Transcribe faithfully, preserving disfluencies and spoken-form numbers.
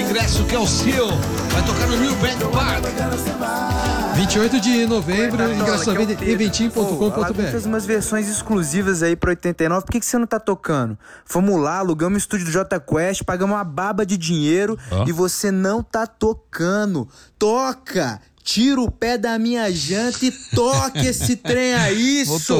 ingresso que é o seu. Vai tocar no New Bank Park. vinte e oito de novembro, Oi, ingresso à Natola, venda que é o em eventim ponto com Pô, a ponto Lagoon b fez r. umas versões exclusivas aí pro oitenta e nove, por que, que você não tá tocando? Fomos lá, alugamos o estúdio do J Quest, pagamos uma baba de dinheiro Ó. e você não tá tocando. Toca! Tira o pé da minha janta e toque esse trem aí, Vou só.